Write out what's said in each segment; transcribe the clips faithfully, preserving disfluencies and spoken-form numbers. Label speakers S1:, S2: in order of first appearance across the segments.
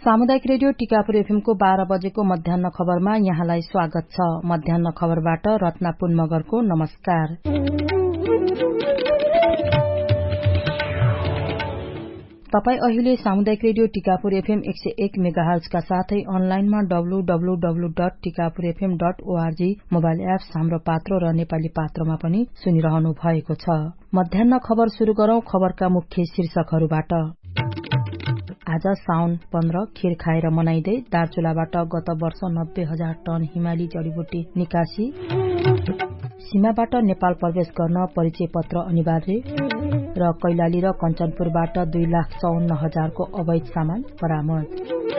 S1: सामुदायिक radio Tikapur FM को बाह्र बजेको मध्याह्न खबरमा यहाँलाई स्वागत छ। मध्याह्न खबरबाट रत्ना पुन मगरको नमस्कार। तपाई अहिले सामुदायिक रेडियो टिकापुर एफएम एक सय एक मेगाहर्ज का साथै अनलाइनमा W W W dot Tikapur FM dot ORG mobile apps हाम्रो पात्रो र नेपाली पात्रोमा पनि सुनिरहनु भएको छ। मध्याह्न खबर शुरू गरौं। खबरका मुख्य शीर्षकहरूबाट। आज साउन पन्ध्र खीर खाएर मनाइदै दार्चुलाबाट गत वर्ष नब्बे हजार टन हिमाली जडीबुटी निकासी। सीमाबाट नेपाल प्रवेश गर्न परिचय पत्र अनिवार्य र कैलाली र कञ्चनपुरबाट दुई लाख चौन्न हजारको अवैध सामान बरामद।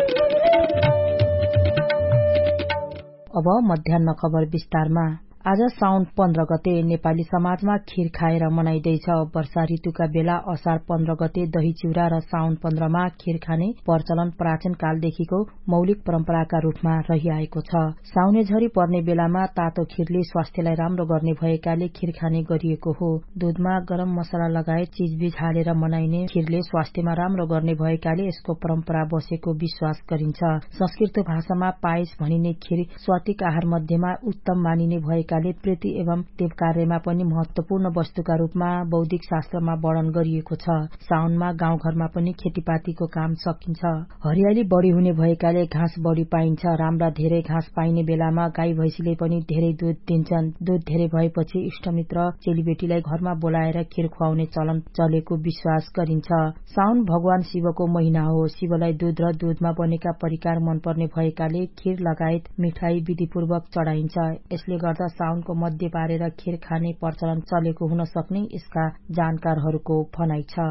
S1: अब मध्याह्न खबर विस्तारमा। आज साउन पन्ध्र गते नेपाली समाजमा खीर खाएर मनाइदैछ। वर्षा ऋतुका बेला असार पन्ध्र गते दही चिउरा र साउन पन्ध्रमा खीर खाने प्रचलन प्राचीन कालदेखिको मौलिक परम्पराका रूपमा रहिआएको छ। साउने झरी पर्ने बेलामा तातो खीरले स्वास्थ्यलाई राम्रो गर्ने भएकाले खीर खाने गरिएको हो। दूधमा गरम मसला लगायत चीजबीज हालेर मनाइने खीरले स्वास्थ्यमा राम्रो गर्ने भएकाले यसको परम्परा बसेको विश्वास गरिन्छ। संस्कृत भाषामा पायस भनिने खीर स्वात्विक आहार मध्येमा उत्तम मानिने भएका प्रीति एवं देव कार्यमा पनि महत्वपूर्ण वस्तुका रूपमा बौद्धिक शास्त्रमा वर्णन गरिएको छ। साउनमा गाउँघरमा पनि खेतीपातीको काम सकिन्छ। हरियाली बढ़ी हुने भएकाले घाँस बढ़ी पाइन्छ। राम्रा धेरै घाँस पाइने बेलामा गाई भैंसीले पनि धेरै दूध दिन्छन्। दूध धेरै भएपछि इष्टमित्र चेलीबेटीलाई घरमा बोलाएर खीर खुवाउने चलन चलेको विश्वास गरिन्छ। साउन भगवान शिवको महिना हो। शिवलाई दूध र दूधमा बनेका परिकार मनपर्ने भएकाले खीर लगायत मिठाई विधिपूर्वक चढ़ाइन्छ। यसले गर्दा साउनको मध्य पारेर खीर खाने प्रचलन चलेको हुन सक्ने यसका जानकारहरूको भनाइ छ।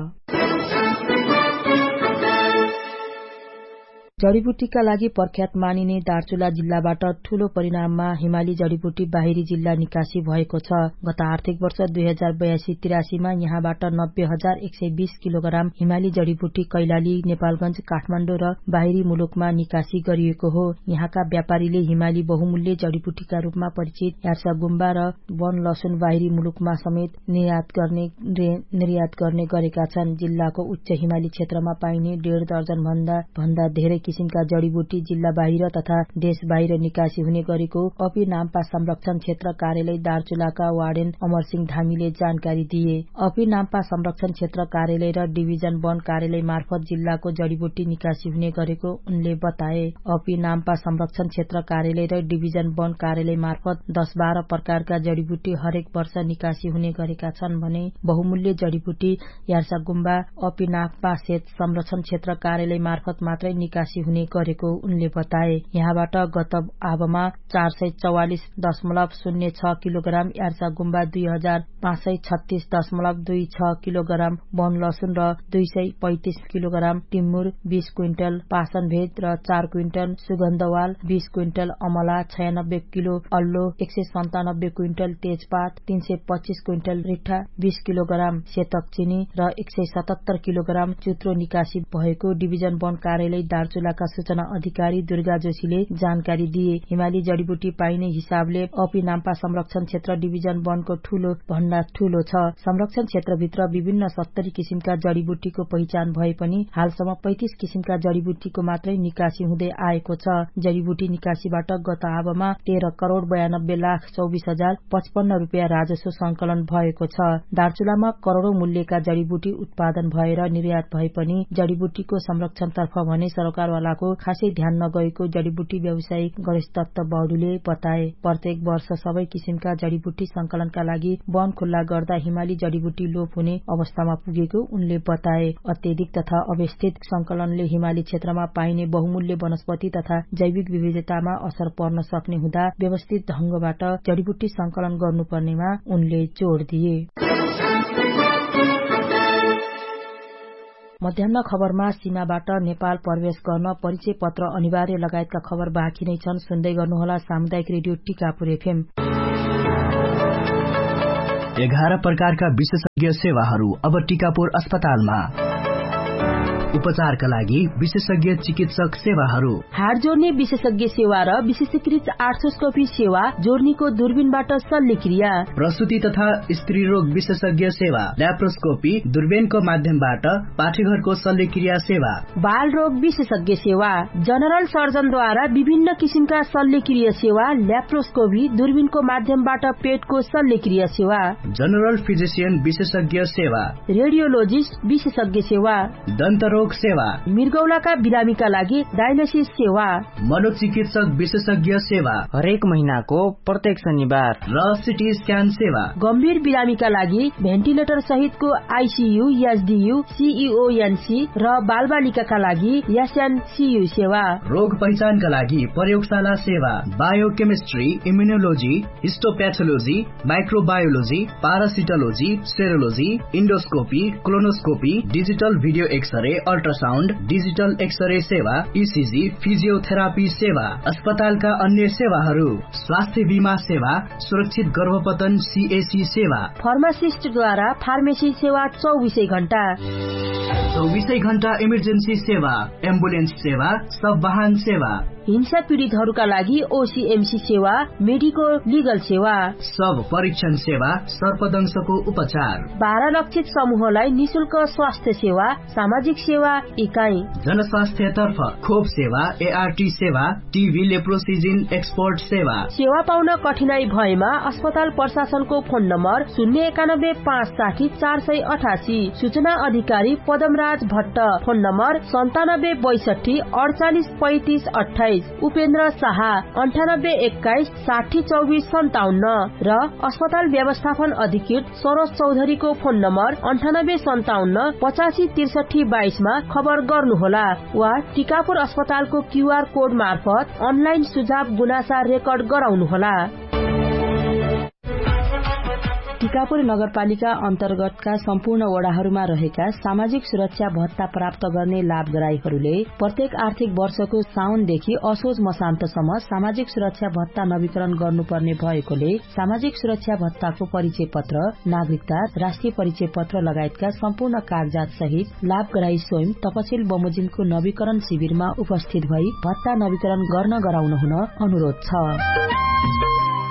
S1: जडीबुटीका लागि प्रख्यात मानिने दार्चुला जिल्लाबाट ठूलो परिणाममा हिमाली जडीबुटी बाहिरी जिल्ला निकासी भएको छ। गत आर्थिक वर्ष दुई हजार बयासी तिरासीमा यहाँबाट नब्बे हजार एक सय बीस किलोग्राम हिमाली जडीबुटी कैलाली, नेपालगंज, काठमाण्डु र बाहिरी मुलुकमा निकासी गरिएको हो। यहाँका व्यापारीले हिमाली बहुमूल्य जडीबुटीका रूपमा परिचित यार्सा गुम्बा र वन लसुन बाहिरी मुलुकमा समेत निर्यात गर्ने निर्यात गर्ने गरेका छन्। जिल्लाको उच्च हिमाली क्षेत्रमा पाइने डेढ दर्जन भन्दा भन्दा धेरै किसिमका जडीबुटी जिल्ला बाहिर तथा देश बाहिर निकासी हुने गरेको अपी नाम्पा संरक्षण क्षेत्र कार्यालय दार्चुलाका वार्डेन अमरसिंह धामीले जानकारी दिए। अपी नाम्पा संरक्षण क्षेत्र कार्यालय र डिभिजन वन कार्यालय मार्फत जिल्लाको जडीबुटी निकासी हुने गरेको उनले बताए। अपी नाम्पा संरक्षण क्षेत्र कार्यालय र डिभिजन वन कार्यालय मार्फत दस बाह्र प्रकारका जडीबुटी हरेक वर्ष निकासी हुने गरेका छन् भने बहुमूल्य जडीबुटी यार्सा गुम्बा अपी नाम्पा संरक्षण क्षेत्र कार्यालय मार्फत मात्रै निकासी हुने गरेको उनले बताए। यहाँबाट गत आबमा चार सय चौवालिस दशमलव शून्य छ किलोग्राम यार्सा गुम्बा, दुई हजार पाँच सय छत्तीस दशमलव दुई छ किलोग्राम वन लसुन र दुई सय पैंतिस किलोग्राम टिमुर, बीस क्विन्टल पासनभेद र चार क्विन्टल सुगन्धवाल, बीस क्विन्टल अमला, छयानब्बे किलो अल्लो, एक सय सन्तानब्बे क्विन्टल तेजपात, तीन सय पच्चीस क्विन्टल रिठा, बीस किलोग्राम सेतक चिनी र एक सय सतहत्तर किलोग्राम चुत्रो निकासी भएको डिभिजन वन कार्यालय दार्चुलाका सूचना अधिकारी दुर्गा जोशीले जानकारी दिए। हिमाली जडीबुटी पाइने हिसाबले अपी नाम्पा संरक्षण क्षेत्र डिभिजन वनको ठूलो भन्दा ठूलो छ। संरक्षण क्षेत्रभित्र विभिन्न सत्तरी किसिमका जडीबुटीको पहिचान भए पनि हालसम्म पैंतिस किसिमका जडीबुटीको मात्रै निकासी हुँदै आएको छ। जडीबुटी निकासीबाट गत आबमा तेह्र करोड़ बयानब्बे लाख चौबिस हजार पचपन्न रूपियाँ राजस्व संकलन भएको छ। दार्चुलामा करोड़ौं मूल्यका जडीबुटी उत्पादन भएर निर्यात भए पनि जडीबुटीको संरक्षणतर्फ भने सरकारवालाको खासै ध्यान नगएको जडीबुटी व्यवसायी गणेश दत्त बौडुले बताए। प्रत्येक वर्ष सबै किसिमका जडीबुटी संकलनका लागि वन खुल्ला गर्दा हिमाली जडीबुटी लोप हुने अवस्थामा पुगेको उनले बताए। अत्यधिक तथा अव्यवस्थित संकलनले हिमाली क्षेत्रमा पाइने बहुमूल्य वनस्पति तथा जैविक विविधतामा असर पर्न सक्ने हुँदा व्यवस्थित ढंगबाट जडीबुटी संकलन गर्नुपर्नेमा उनले जोड़ दिए। मध्याह्न खबरमा सीमाबाट नेपाल प्रवेश गर्न परिचय पत्र अनिवार्य लगायतका खबर बाँकी नै छन्। सुन्दै गर्नुहोला सामुदायिक रेडियो टिकापुर एफएम।
S2: एघार प्रकारका विशेषज्ञ सेवाहरू अब टिकापुर अस्पतालमा। उपचारका लागि विशेषज्ञ चिकित्सक सेवाहरू,
S1: हाड जोड्ने विशेषज्ञ सेवा र विशेषीकृत आर्थ्रोस्कोपी सेवा, जोर्नीको दूरबीनबाट शल्यक्रिया,
S2: प्रसूति तथा स्त्री रोग विशेषज्ञ सेवा, ल्याप्रोस्कोपी दूरबीनको माध्यमबाट पाठेघरको शल्यक्रिया सेवा,
S1: बाल रोग विशेषज्ञ सेवा, जनरल सर्जनद्वारा विभिन्न किसिमका शल्यक्रिया सेवा, ल्याप्रोस्कोपी दूरबीनको माध्यमबाट पेटको शल्यक्रिया सेवा,
S2: जनरल फिजिशियन विशेषज्ञ सेवा,
S1: रेडियोलोजिस्ट विशेषज्ञ सेवा,
S2: दन्तरोग सेवा,
S1: मृगौलाका बिरामीका लागि डायलिसिस सेवा,
S2: मनोचिकित्सक विशेषज्ञ सेवा
S3: हरेक महिनाको प्रत्येक शनिबार
S2: र सिटी स्क्यान सेवा,
S1: गम्भीर बिरामीका लागि भेन्टिलेटर सहितको आईसीयू, एसडीयू, सीईओएनसी र बालबालिकाका लागि एसएनसीयू सेवा,
S2: रोग पहिचानका लागि प्रयोगशाला सेवा, biochemistry, immunology, हिस्टोप्याथोलोजी, microbiology, पारासिटोलोजी, सेरोलोजी, endoscopy, colonoscopy, digital video x-ray, ultrasound, digital x-ray सेवा, ईसीजी, फिजियोथेरापी सेवा, अस्पतालका अन्य सेवाहरू, स्वास्थ्य बीमा सेवा, सुरक्षित गर्भपतन सीएसी सेवा,
S1: फार्मासिस्टद्वारा फार्मेसी सेवा चौबीसै घण्टा,
S2: चौबीसै घण्टा इमर्जेन्सी सेवा, एम्बुलेन्स सेवा, सब वाहन सेवा,
S1: हिंसा पीड़ितहरूका लागि ओसीएमसी सेवा, मेडिको लिगल सेवा,
S2: सब परीक्षण सेवा, सर्पदंशको उपचार,
S1: बाह्र लक्षित समूहलाई निशुल्क स्वास्थ्य सेवा, सामाजिक सेवा इकाइ,
S2: जनस्वास्थ्य तर्फ खोप सेवा, एआरटी सेवा, टीबी लेप्रोसिजिन एक्सपोर्ट सेवा।
S1: सेवा पाउन कठिनाई भएमा अस्पताल प्रशासनको फोन नम्बर शून्य एकानब्बे पाँच साठी चार सय अठासी, सूचना अधिकारी पदमराज भट्ट, फोन नम्बर सन्तानब्बे बैसठी अडचालिस पैंतिस अठाइस, उपेन्द्र शाह अन्ठानब्बे एक्काइस साठी चौबिस सन्ताउन्न र अस्पताल व्यवस्थापन अधिकृत सरोज चौधरीको फोन नम्बर अन्ठानब्बे सन्ताउन्न पचासी त्रिसठी बाइसमा खबर गर्नुहोला वा टिकापुर अस्पतालको क्यूआर कोड मार्फत अनलाइन सुझाव गुनासा रेकर्ड गराउनुहोला। टिकापुर नगरपालिका अन्तर्गतका सम्पूर्ण वडाहरूमा रहेका सामाजिक सुरक्षा भत्ता प्राप्त गर्ने लाभग्राहीहरूले प्रत्येक आर्थिक वर्षको साउनदेखि असोज मसान्तसम्म सामाजिक सुरक्षा भत्ता नवीकरण गर्नुपर्ने भएकोले सामाजिक सुरक्षा भत्ताको परिचय पत्र, नागरिकता, राष्ट्रिय परिचय पत्र लगायतका सम्पूर्ण कागजात सहित लाभग्राही स्वयं तपसिल बमोजिमको नवीकरण शिविरमा उपस्थित भई भत्ता नवीकरण गर्न गराउन हुन अनुरोध छ।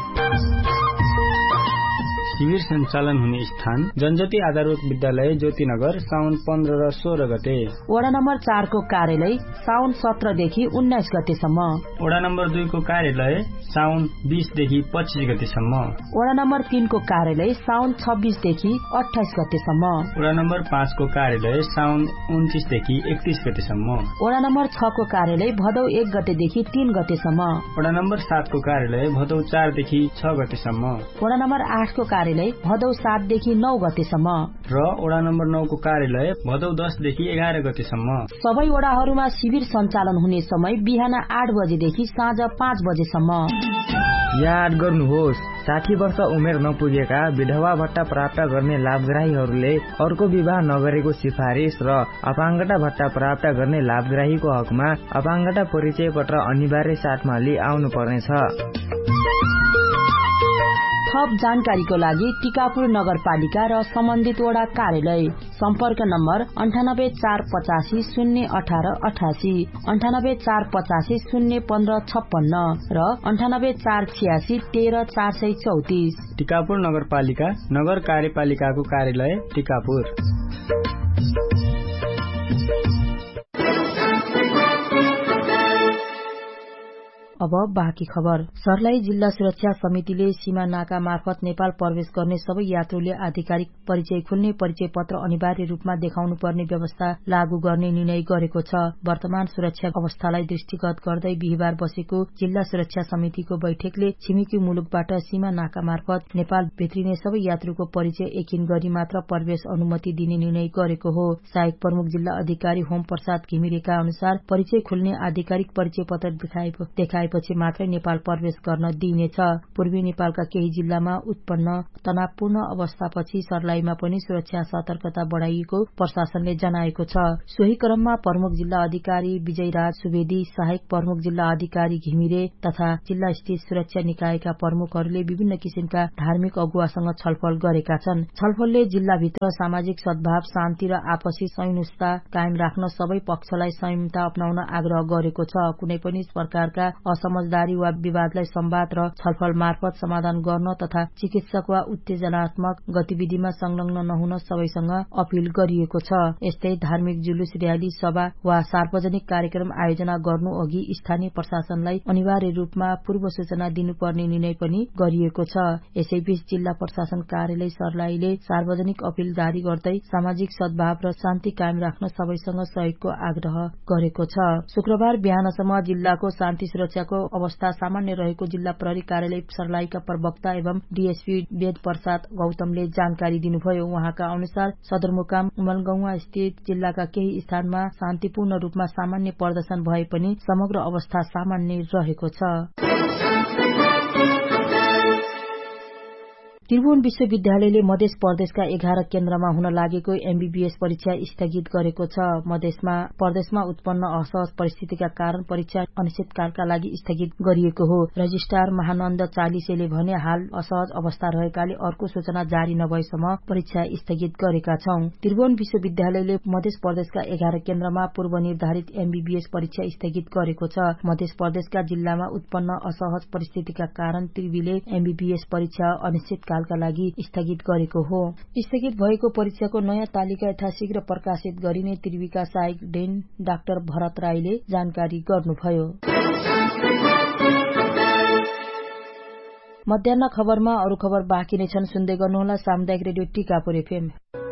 S3: शिविर सञ्चालन हुने स्थान जनजाति आधारभूत विद्यालय ज्योतिनगर साउन पन्ध्र र सोह्र गते,
S1: वडा नम्बर चारको कार्यालय साउन सत्रदेखि उन्नाइस गतेसम्म,
S3: वडा नम्बर दुईको कार्यालय साउन बीसदेखि पच्चीस गतेसम्म,
S1: वडा नम्बर तीनको कार्यालय साउन छब्बीसदेखि अठाइस गतेसम्म,
S3: वडा नम्बर पाँचको कार्यालय साउन उन्तिसदेखि एकतीस गतेसम्म,
S1: वडा नम्बर छको कार्यालय भदौ एक गतेदेखि तीन गतेसम्म,
S3: वडा नम्बर सातको कार्यालय भदौ चारदेखि छ गतेसम्म,
S1: वडा नम्बर आठको कार्यालय भदौ सातदेखि नौ गतेसम्म
S3: र वडा नम्बर नौको कार्यालय भदौ दसदेखि एघार गतेसम्म।
S1: सबै वडाहरूमा शिविर सञ्चालन हुने समय बिहान आठ बजेदेखि साँझ पाँच बजेसम्म।
S4: याद गर्नुहोस्, साठी वर्ष उमेर नपुगेका विधवा भत्ता प्राप्त गर्ने लाभग्राहीहरूले अर्को विवाह नगरेको सिफारिस र अपाङ्गता भत्ता प्राप्त गर्ने लाभग्राहीको हकमा अपाङ्गता परिचय पत्र अनिवार्य साथमा लिई आउनु पर्नेछ।
S1: थप जानकारीको लागि टिकापुर नगरपालिका र सम्बन्धित वडा कार्यालय, सम्पर्क नम्बर अन्ठानब्बे चार पचासी शून्य अठार अठासी, अन्ठानब्बे चार पचासी शून्य पन्ध्र छप्पन्न र अन्ठानब्बे चार छियासी तेह्र चार सय चौतिस।
S3: टिकापुर नगरपालिका नगर कार्यपालिकाको कार्यालय टिकापुर।
S1: अब बाँकी खबर। सर्लाही जिल्ला सुरक्षा समितिले सीमा नाका मार्फत नेपाल प्रवेश गर्ने सबै यात्रुले आधिकारिक परिचय खुल्ने परिचय पत्र अनिवार्य रूपमा देखाउनु पर्ने व्यवस्था लागू गर्ने निर्णय गरेको छ। वर्तमान सुरक्षा अवस्थालाई दृष्टिगत गर्दै बिहिबार बसेको जिल्ला सुरक्षा समितिको बैठकले छिमेकी मुलुकबाट सीमा नाका मार्फत नेपाल भित्रिने सबै यात्रुको परिचय एकिन गरी मात्र प्रवेश अनुमति दिने निर्णय गरेको हो। सहायक प्रमुख जिल्ला अधिकारी होम प्रसाद घिमिरेका अनुसार परिचय खुल्ने आधिकारिक परिचय पत्र देखाए भएपछि मात्रै नेपाल प्रवेश गर्न दिइनेछ। पूर्वी नेपालका केही जिल्लामा उत्पन्न तनावपूर्ण अवस्थापछि सर्लाहीमा पनि सुरक्षा सतर्कता बढाइएको प्रशासनले जनाएको छ। सोही क्रममा प्रमुख जिल्ला अधिकारी विजयराज सुवेदी, सहायक प्रमुख जिल्ला अधिकारी घिमिरे तथा जिल्ला स्थित सुरक्षा निकायका प्रमुखहरूले विभिन्न किसिमका धार्मिक अगुवासँग छलफल गरेका छन्। छलफलले जिल्लाभित्र सामाजिक सद्भाव, शान्ति र आपसी सहिष्णुता कायम राख्न सबै पक्षलाई संयमता अपनाउन आग्रह गरेको छ। कुनै पनि प्रकारका असमझदारी वा विवादलाई संवाद र छलफल मार्फत समाधान गर्न तथा चिकित्सक वा उत्तेजनात्मक गतिविधिमा संलग्न नहुन सबैसँग अपील गरिएको छ। यस्तै धार्मिक जुलुस, र्याली, सभा वा सार्वजनिक कार्यक्रम आयोजना गर्नु अघि स्थानीय प्रशासनलाई अनिवार्य रूपमा पूर्व सूचना दिनुपर्ने निर्णय पनि गरिएको छ। यसैबीच जिल्ला प्रशासन कार्यालय सर्लाहीले सार्वजनिक अपील जारी गर्दै सामाजिक सद्भाव र शान्ति कायम राख्न सबैसँग सहयोगको आग्रह गरेको छ। शुक्रबार बिहानसम्म जिल्लाको शान्ति सुरक्षाको अवस्था सामान्य रहेको जिल्ला प्रहरी कार्यालय सर्लाहीका प्रवक्ता एवं डीएसपी वेद प्रसाद गौतमले जानकारी दिनुभयो। उहाँका अनुसार सदरमुकाम उमलगौवा स्थित जिल्लाका केही स्थानमा शान्तिपूर्ण रूपमा सामान्य प्रदर्शन भए पनि समग्र अवस्था सामान्य रहेको छ। त्रिभुवन विश्वविद्यालयले मध्य प्रदेशका एघार केन्द्रमा हुन लागेको एमबीबीएस परीक्षा स्थगित गरेको छ। मधेसमा प्रदेशमा उत्पन्न असहज परिस्थितिका कारण परीक्षा अनिश्चितकालका लागि स्थगित गरिएको हो। रजिस्ट्रार महानन्द चालिसेले भने हाल असहज अवस्था रहेकाले अर्को सूचना जारी नभएसम्म परीक्षा स्थगित गरेका छौं। त्रिभुवन विश्वविद्यालयले मध्य प्रदेशका एघार केन्द्रमा पूर्व निर्धारित एमबीबीएस परीक्षा स्थगित गरेको छ। मध्य प्रदेशका जिल्लामा उत्पन्न असहज परिस्थितिका कारण त्रिवीले एमबीबीएस परीक्षा अनिश्चित कालका लागि स्थगित गरेको हो। स्थगित भएको परीक्षाको नयाँ तालिका यथाशीघ्र प्रकाशित गरिने त्रिवीका सहायक डेन डाक्टर भरत राईले जानकारी गर्नुभयो। मध्याह्न खबरमा अरू खबर बाँकी नै छन्, सुन्दै गर्नुहोला सामुदायिक रेडियो टिकापुर एफएम।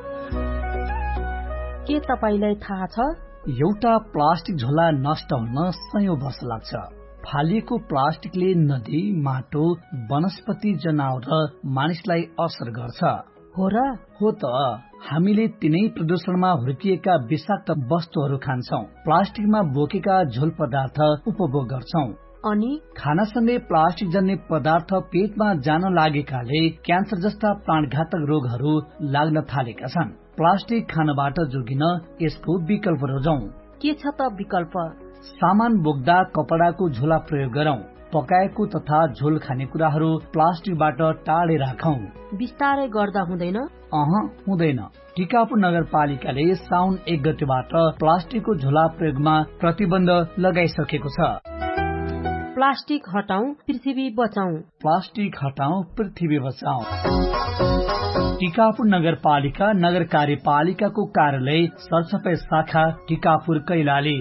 S1: के तपाईलाई थाहा छ
S2: एउटा प्लास्टिक झोला नष्ट हुन सयौं वर्ष लाग्छ। फालिएको प्लास्टिकले नदी, माटो, वनस्पति, जनावर र मानिसलाई असर गर्छ।
S1: हो र?
S2: हो त। हामीले तिनै प्रदूषणमा हुर्किएका विषाक्त वस्तुहरू खान्छौं, प्लास्टिकमा बोकेका झोल पदार्थ उपभोग गर्छौं
S1: अनि
S2: खानासँगै प्लास्टिक जन्य पदार्थ पेटमा जान लागेकाले क्यान्सर जस्ता प्राणघातक रोगहरू लाग्न थालेका छन्। प्लास्टिक खानबाट जोगिन यसको विकल्प रोजौं।
S1: के छ त विकल्प?
S2: सामान बोक्दा कपडाको झोला प्रयोग गरौं। पकाएको तथा झोल खानेकुराहरू प्लास्टिकबाट टाढे राखौं।
S1: बिस्तारै गर्दा हुँदैन?
S2: अह हुँदैन। टिकापुर नगरपालिकाले साउन एक गतेबाट प्लास्टिकको झोला प्रयोगमा प्रतिबन्ध लगाइसकेको छ।
S1: प्लास्टिक हटाऊ, पृथ्वी बचाऊ।
S2: प्लास्टिक हटाऊ, पृथ्वी बचाऊ। टिकापुर नगरपालिका नगर कार्यपालिकाको कार्यालय सरसफाई शाखा टिकापुर कैलाली।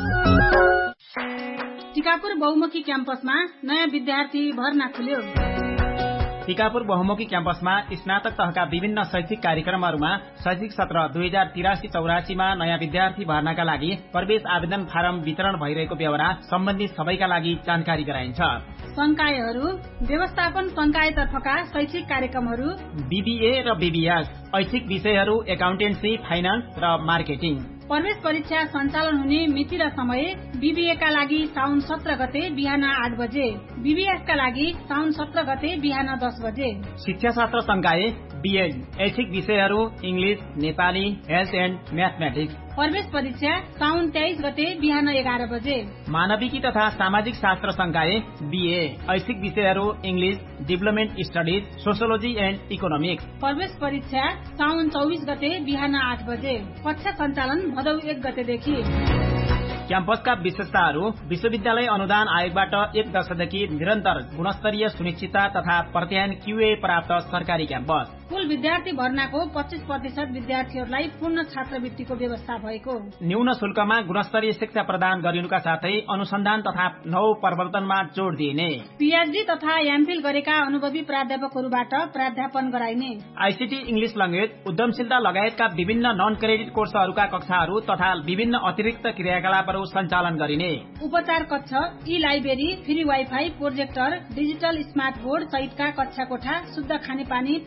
S5: टिकापुर बहुमुखी क्याम्पसमा नयाँ विद्यार्थी भर्ना खुल्यो।
S6: टिकापुर बहुमुखी क्याम्पसमा स्नातक तहका विभिन्न शैक्षिक कार्यक्रमहरूमा शैक्षिक सत्र दुई हजार तिरासी चौरासीमा नयाँ विद्यार्थी भर्नाका लागि प्रवेश आवेदन फारम वितरण भइरहेको बेहोरा सम्बन्धित सबैका लागि जानकारी गराइन्छ।
S5: संकायहरू, व्यवस्थापन संकायतर्फका शैक्षिक कार्यक्रमहरू
S6: बीबीए र बीबीएस, ऐच्छिक विषयहरू एकाउन्टेन्सी, फाइनान्स र मार्केटिङ।
S5: प्रवेश परीक्षा सञ्चालन हुने मिति र समय बीबीए का लागि साउन सत्र गते बिहान आठ बजे, बीबीएस का लागि साउन सत्र गते बिहान दस बजे।
S6: शिक्षा शास्त्र संकाय बीएड, ऐच्छिक विषयहरू English, Nepali, health and mathematics.
S5: प्रवेश परीक्षा साउन तेइस गते बिहान एघार बजे।
S6: मानविकी तथा सामाजिक शास्त्र संकाय बीए, ऐच्छिक विषयहरू English, development studies, sociology and economics.
S5: प्रवेश परीक्षा साउन चौबिस गते बिहान आठ बजे। कक्षा सञ्चालन भदौ एक गतेदेखि।
S6: क्याम्पसका विशेषताहरू: विश्वविद्यालय अनुदान आयोगबाट एक दशकदेखि निरन्तर गुणस्तरीय सुनिश्चितता तथा प्रत्यायन क्यूए प्राप्त सरकारी क्याम्पस।
S5: कुल विद्यार्थी भर्नाको पच्चीस प्रतिशत विद्यार्थीहरूलाई पूर्ण छात्रवृत्तिको व्यवस्था भएको।
S6: न्यून शुल्कमा गुणस्तरीय शिक्षा प्रदान गरिनुका साथै अनुसन्धान तथा नव प्रवर्तनमा जोड़ दिइने।
S5: पीएचडी तथा एमफिल गरेका अनुभवी प्राध्यापकहरूबाट प्राध्यापन गराइने।
S6: आईसीटी, इंग्लिश ल्याङ्ग्वेज, उद्यमशीलता लगायतका विभिन्न नन क्रेडिट कोर्सहरूका कक्षाहरू तथा विभिन्न अतिरिक्त क्रियाकलापहरू सञ्चालन गरिने।
S5: उपचार कक्ष, ई library, free wifi, projector, digital smart board सहितका कक्षा कोठा, शुद्ध खानेपानी, प्राथमिक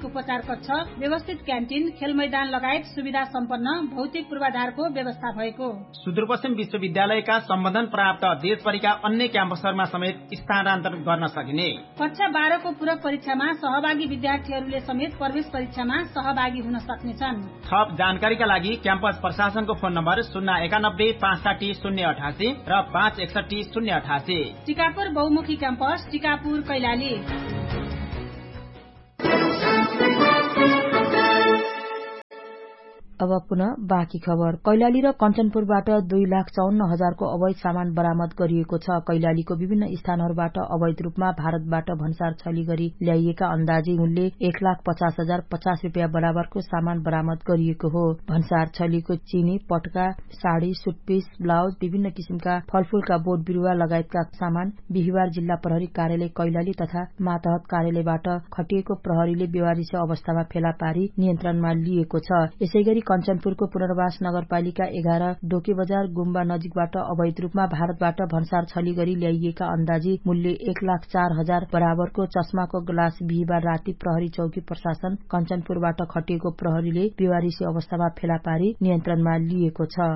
S5: उपचार कक्ष, व्यवस्थित क्यान्टिन, खेल मैदान लगायत सुविधा सम्पन्न भौतिक पूर्वाधारको व्यवस्था भएको।
S6: सुदूरपश्चिम विश्वविद्यालयका सम्बन्धन प्राप्त देशभरिका अन्य क्याम्पसहरूमा समेत स्थानान्तरण गर्न सकिने।
S5: कक्षा बाह्रको पूरक परीक्षामा सहभागी विद्यार्थीहरूले समेत प्रवेश परीक्षामा सहभागी हुन सक्नेछन्।
S6: थप जानकारीका लागि क्याम्पस प्रशासनको फोन नम्बर शून्य एकानब्बे पाँच साठी शून्य अठासी र पाँच एकसठी शून्य अठासी।
S5: टिकापुर बहुमुखी क्याम्पस, टिकापुर, कैलाली।
S1: अब पुनः बाँकी खबर। कैलाली र कञ्चनपुरबाट दुई लाख चौन्न हजारको अवैध सामान बरामद गरिएको छ। कैलालीको विभिन्न स्थानहरूबाट अवैध रूपमा भारतबाट भन्सार छली गरी ल्याइएका अन्दाजी मूल्य एक लाख पचास हजार पचास रूपियाँ बराबरको सामान बरामद गरिएको हो। भन्सार छलीको चिनी, पटका, साड़ी, सुटपिस, ब्लाउज, विभिन्न किसिमका फलफूलका बोट बिरूवा लगायतका सामान बिहिबार जिल्ला प्रहरी कार्यालय कैलाली तथा मातहत कार्यालयबाट खटिएको प्रहरीले बेवारिस अवस्थामा फेला पारी नियन्त्रणमा लिएको छ। यसैगरी कञ्चनपुरको पुनर्वास नगरपालिका एघार डोके बजार गुम्बा नजिकबाट अवैध रूपमा भारतबाट भन्सार छली गरी ल्याइएका अन्दाजी मूल्य एक लाख चार हजार बराबरको चस्माको ग्लास बिहिबार राति प्रहरी चौकी प्रशासन कञ्चनपुरबाट खटिएको प्रहरीले बेवारिसी अवस्थामा फेला पारी नियन्त्रणमा लिएको छ।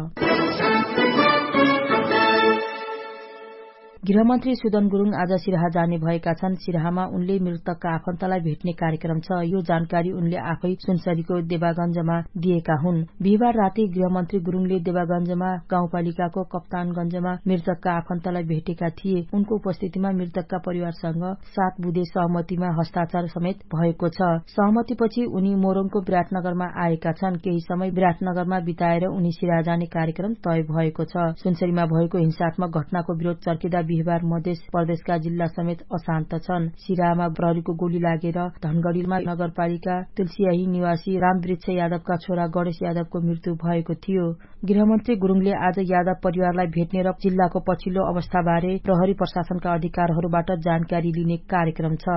S1: गृहमन्त्री सुदन गुरूङ आज सिराहा जाने भएका छन्। सिराहामा उनले मृतकका आफन्तलाई भेट्ने कार्यक्रम छ। यो जानकारी उनले आफै सुनसरीको देवागञ्जमा दिएका हुन्। बिहिबार राति गृहमन्त्री गुरूङले देवागञ्जमा गाउँपालिकाको कप्तानगञ्जमा मृतकका आफन्तलाई भेटेका थिए। उनको उपस्थितिमा मृतकका परिवारसँग सात बुँदे सहमतिमा हस्ताक्षर समेत भएको छ। सहमतिपछि उनी मोरङको विराटनगरमा आएका छन्। केही समय विराटनगरमा बिताएर उनी सिराहा जाने कार्यक्रम तय भएको छ। सुनसरीमा भएको हिंसात्मक घटनाको विरोध चर्किँदा बिहिबार मध्य प्रदेशका जिल्ला समेत अशान्त छन्। सिराहामा प्रहरीको गोली लागेर धनगढ़ीमा नगरपालिका तुलसियाही निवासी रामवृक्ष यादवका छोरा गणेश यादवको मृत्यु भएको थियो। गृहमन्त्री गुरूङले आज यादव परिवारलाई भेट्ने र जिल्लाको पछिल्लो अवस्थाबारे प्रहरी प्रशासनका अधिकारहरूबाट जानकारी लिने कार्यक्रम छ।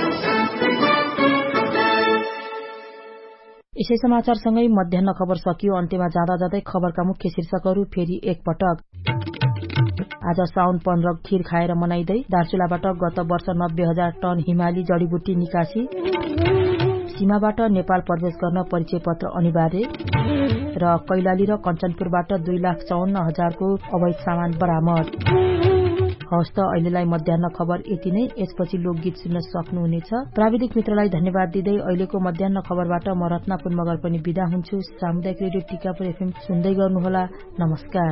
S1: यसै समाचारसँगै मध्याह्न खबर सकियो। अन्त्यमा जाँदा जाँदै खबरका मुख्य शीर्षकहरू फेरि एकपटक। आज साउन पन्ध्र खीर खाएर मनाइँदै दार्चुलाबाट गत वर्ष नब्बे हजार टन हिमाली जडीबुटी निकासी। सीमाबाट नेपाल प्रवेश गर्न परिचय पत्र अनिवार्य। र कैलाली र कञ्चनपुरबाट दुई लाख चौन्न हजारको अवैध सामान बरामद। हवस् त अहिलेलाई मध्याह्न खबर यति नै। यसपछि लोकगीत सुन्न सक्नुहुनेछ। प्राविधिक मित्रलाई धन्यवाद दिँदै अहिलेको मध्याह्न खबरबाट म रत्ना पुन मगर पनि बिदा हुन्छु। सामुदायिक रेडियो टिकापुर एफएम सुन्दै गर्नुहोला। नमस्कार।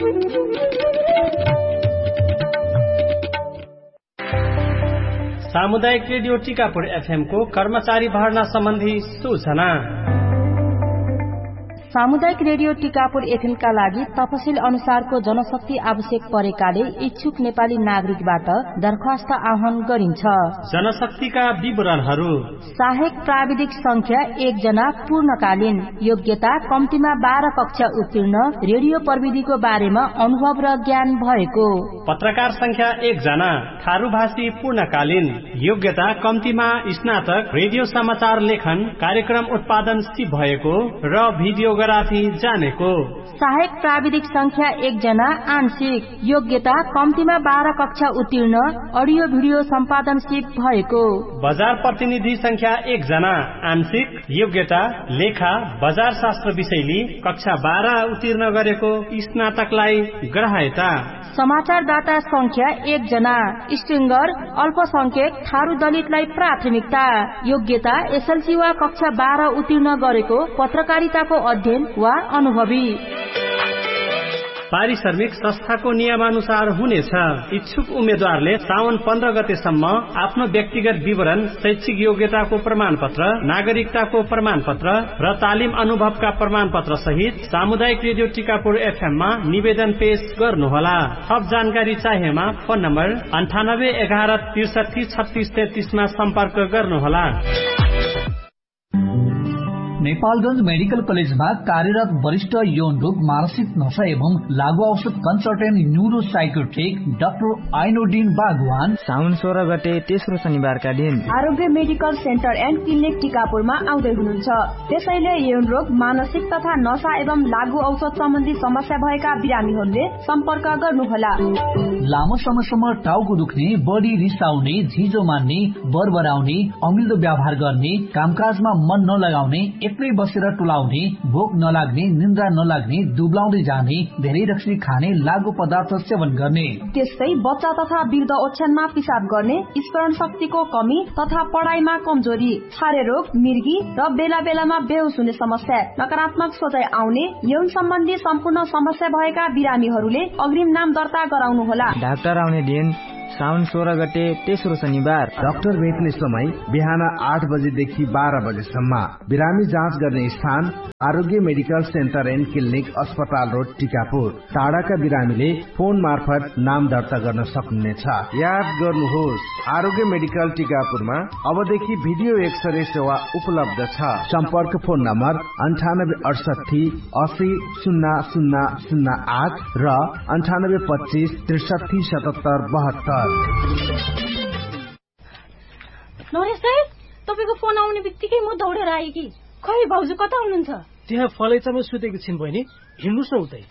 S7: सामुदायिक रेडियो टिकापुर एफएम को कर्मचारी भर्ना सम्बन्धी सूचना।
S1: सामुदायिक रेडियो टिकापुर एफएम का लागि तपसिल अनुसारको जनशक्ति आवश्यक परेकाले इच्छुक नेपाली नागरिकबाट दरखास्त आह्वान गरिन्छ।
S7: जनशक्तिका विवरणहरू:
S1: सहायक प्राविधिक संख्या एक जना पूर्णकालीन, योग्यता कम्तीमा बाह्र कक्षा उत्तीर्ण, रेडियो प्रविधिको बारेमा अनुभव र ज्ञान भएको।
S7: पत्रकार संख्या एक जना थारू भाषी पूर्णकालीन, योग्यता कम्तीमा स्नातक, रेडियो समाचार लेखन, कार्यक्रम उत्पादन सिप भएको र भिडियो जानेको।
S1: सहायक प्राविधिक संख्या एक जना आंशिक, योग्यता कम्तीमा बाह्र कक्षा उत्तीर्ण, अडियो भिडियो सम्पादन सिप भएको।
S7: बजार प्रतिनिधि संख्या एक जना आंशिक, योग्यता लेखा बजार शास्त्र विषयली, कक्षा बाह्र उत्तीर्ण गरेको, स्नातकलाई ग्राह्यता।
S1: समाचारदाता संख्या एक जना स्ट्रिङ्गर, अल्पसंख्यक, थारू दलितलाई प्राथमिकता, योग्यता एसएलसी वा कक्षा बाह्र उत्तीर्ण गरेको, पत्रकारिताको अध्ययन वा अनुभवी।
S7: पारिश्रमिक संस्थाको नियमानुसार हुनेछ। इच्छुक उम्मेद्वारले साउन पन्ध्र गतेसम्म आफ्नो व्यक्तिगत विवरण, शैक्षिक योग्यताको प्रमाण पत्र, नागरिकताको प्रमाण पत्र र तालिम अनुभवका प्रमाण पत्र सहित सामुदायिक रेडियो टिकापुर एफएम मा निवेदन पेश गर्नुहोला। थप जानकारी चाहिएमा फोन नम्बर अन्ठानब्बे एघार त्रिसठी छत्तीस तेत्तीस मा सम्पर्क गर्नुहोला।
S2: नेपालगञ्ज मेडिकल कलेजमा कार्यरत वरिष्ठ यौन रोग मानसिक नशा एवं लागू औषध कन्सल्टेन्ट न्यूरो साइकोट्रिक डाक्टर आइनोडिन बागवान
S4: साउन सोह्र गते तेस्रो शनिबारका दिन
S8: आरोग्य मेडिकल सेन्टर एन्ड क्लिनिक टिकापुरमा आउँदै हुनुहुन्छ। त्यसैले यौन रोग मानसिक तथा नशा एवं लागू औषध सम्बन्धी समस्या भएका बिरामीहरूले सम्पर्क गर्नुहोला।
S2: लामो समयसम्म टाउको दुख्ने, बढी रिसाउने, झिजो मान्ने, बरबराउने, अमिल्दो व्यवहार गर्ने, कामकाजमा मन नलगाउने, एक्लै बसेर टुलाउने, भोक नलाग्ने, निन्द्रा नलाग्ने, दुब्लाउँदै जाने, धेरै रक्सी खाने, लागू पदार्थ सेवन गर्ने,
S8: त्यस्तै बच्चा तथा वृद्ध ओछ्यानमा पिसाब गर्ने, स्मरण शक्तिको कमी तथा पढाइमा कमजोरी, छारे रोग, मिर्गी र बेला बेलामा बेहोस हुने समस्या, नकारात्मक सोचाइ आउने, यौन सम्बन्धी सम्पूर्ण समस्या भएका बिरामीहरूले अग्रिम नाम दर्ता गराउनुहोला।
S4: डाक्टर आउने दिन साउन सोह्र गते तेस्रो शनिबार।
S9: डाक्टर भेट्ने समय बिहान आठ बजेदेखि बाह्र बजेसम्म। बिरामी जाँच गर्ने स्थान आरोग्य मेडिकल सेन्टर एन्ड क्लिनिक अस्पताल रोड टिकापुर। टाढाका बिरामीले फोन मार्फत नाम दर्ता गर्न सक्नुहुनेछ। याद गर्नुहोस्, आरोग्य मेडिकल टिकापुरमा अबदेखि भिडियो एक्सरे सेवा उपलब्ध छ। सम्पर्क फोन नम्बर अन्ठानब्बे अडसठी असी शून्य शून्य शून्य आठ र अन्ठानब्बे पच्चिस त्रिसठी सतहत्तर बहत्तर।
S5: नरेश दाइ, तपाईको फोन आउने बित्तिकै म दौडेर आएँ कि। खै भाउजू कता हुनुहुन्छ?
S7: त्यहाँ फलैचामा सुतेको छिन् बहिनी, हिँड्नुस् न उतै।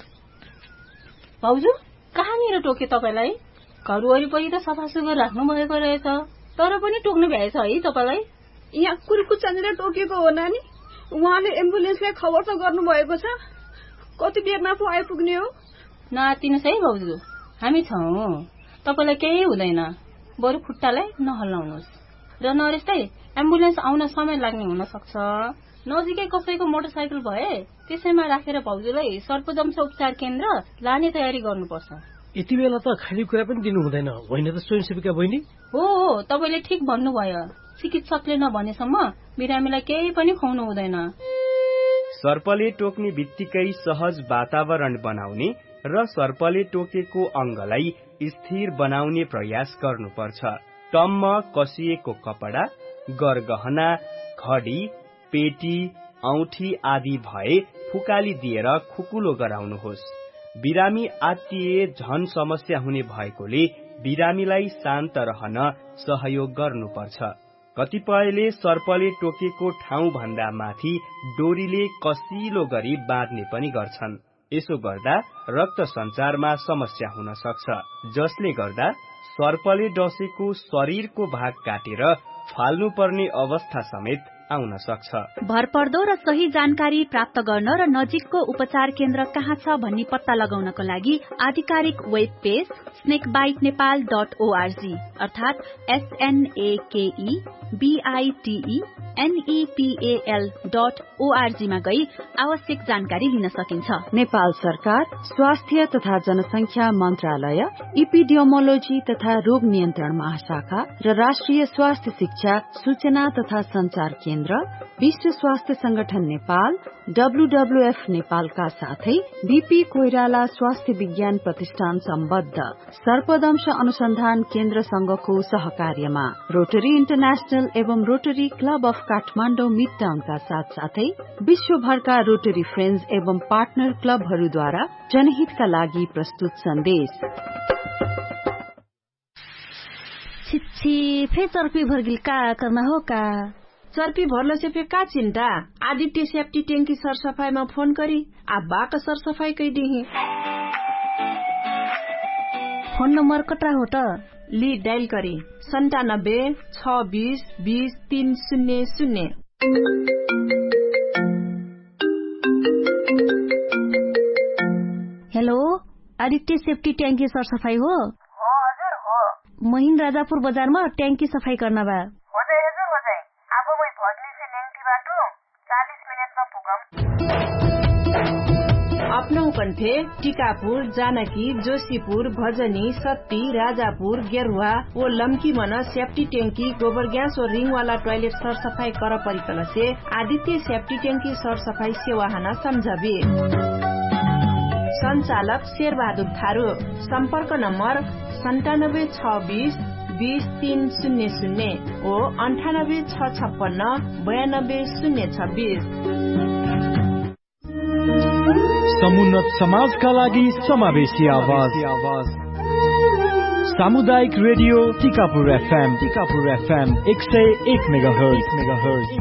S5: भाउजू कहाँनिर टोके तपाईँलाई? घर वरिपरि त सफा सुग्घर राख्नु भएको रहेछ, तर पनि टोक्नु भएछ है तपाईँलाई?
S8: यहाँ कुर्कुचानीले टोकेको हो नानी। उहाँले एम्बुलेन्सलाई खबर त गर्नु भएको छ, कति बेरमा पो आइपुग्ने हो?
S5: नआत्तिनुहोस् है भाउजू, हामी छौँ, तपाईँलाई केही हुँदैन, बरु खुट्टालाई नहल्लाउनुहोस्। र नरेश दाइ, एम्बुलेन्स आउन समय लाग्ने हुन सक्छ, नजिकै कसैको मोटरसाइकल भए त्यसैमा राखेर भाउजूलाई सर्पदंश उपचार केन्द्र लाने तयारी गर्नुपर्छ।
S7: यति बेला त खाली कुरा पनि दिनु हुँदैन, होइन त स्वयंसेविका बहिनी?
S5: हो हो, तपाईँले ठिक भन्नुभयो। चिकित्सकले नभनेसम्म बिरामीलाई केही पनि खुवाउनु हुँदैन।
S10: सर्पले टोक्ने बित्तिकै सहज वातावरण बनाउने र सर्पले टोकेको अंगलाई स्थिर बनाउने प्रयास गर्नुपर्छ। टम्म कसिएको कपडा, गरगहना, घडी, पेटी, औठी आदि भए फुकाली दिएर खुकुलो गराउनुहोस्। बिरामी आत्तिए झन समस्या हुने भएकोले बिरामीलाई शान्त रहन सहयोग गर्नुपर्छ। कतिपयले सर्पले टोकेको ठाउँ भन्दा माथि डोरीले कसिलो गरी बाँध्ने पनि गर्छन्। यसो गर्दा रक्त सञ्चारमा समस्या हुन सक्छ, जसले गर्दा सर्पले डसेको शरीरको भाग काटेर फाल्नुपर्ने अवस्था समेत आउन सक्छ।
S11: भरपर्दो र सही जानकारी प्राप्त गर्न र नजिकको उपचार केन्द्र कहाँ छ भन्ने पत्ता लगाउनको लागि आधिकारिक web page snake bite Nepal dot ORG अर्थात एसएनएकेई बीआईटीई एनईपीएल डट ओआरजी मा गई आवश्यक जानकारी लिन सकिन्छ।
S1: नेपाल सरकार स्वास्थ्य तथा जनसंख्या मन्त्रालय, इपिडियोमोलोजी तथा रोग नियन्त्रण महाशाखा र राष्ट्रिय स्वास्थ्य शिक्षा सूचना तथा संचार केन्द्र, विश्व स्वास्थ्य संगठन नेपाल, डब्ल्यूडब्ल्यूएफ नेपालका साथै बीपी कोइराला स्वास्थ्य विज्ञान प्रतिष्ठान सम्बद्ध सर्पदंश अनुसन्धान केन्द्र संघको सहकार्यमा रोटरी इन्टरनेशनल एवं rotary club of Kathmandu mid टाउनका साथ साथै विश्वभरका रोटरी फ्रेन्ड्स एवं पार्टनर क्लबहरूद्वारा जनहितका लागि प्रस्तुत सन्देश।
S11: छिच्छी फे चर्पी भर्गिल का करना हो का?
S8: चर्पी भर्न से फे का चिन्ता? आदित्य सेफ्टी ट्याङ्की सरसफाईमा फोन करी आब्बाक सरसफाई कैदिही।
S11: फोन नम्बर कटा हो त?
S8: ली डायल करी सन्तानब्बे छ बीस बीस तीन शून्य शून्य।
S11: हेलो, आदित्य सेफ्टी ट्याङ्की सरसफाई हो?
S12: हो हजुर हो।
S11: महिन राजापुर बजारमा ट्याङ्की सफाई गर्न बा।
S12: हजुर हजुर हजुर, अब मैं भोजली से नेंगटी बाटो चालीस मिनट में पुगम।
S8: अपनौ कण्ठे टिकापुर, जानकी, जोशीपुर, भजनी, सत्ती, राजापुर, गेरुवा ओ लम्की मन सेफ्टी ट्याङ्की गोबर ग्यास और रिंग वाला टॉयलेट सरसफाई कर परिकल से आदित्य सेफ्टी ट्याङ्की सरसफाई सेवा हाना सम्झबे। संचालक शेरबहादुर थारू। संपर्क नम्बर सन्तानब्बे छ बीस बीस तीन शून्य शून्य ओ अन्ठानब्बे छ छप्पन्न बयानब्बे शून्य छब्बीस।
S13: समुन्नत समाजका लागि समावेशी आवाज सामुदायिक radio Tikapur FM Tikapur FM एक सय एक मेगाहर्ज